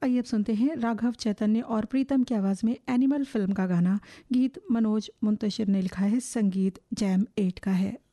आइए अब सुनते हैं राघव चैतन्य और प्रीतम की आवाज़ में एनिमल फिल्म का गाना। गीत मनोज मुंतशिर ने लिखा है, संगीत जैम 8 का है।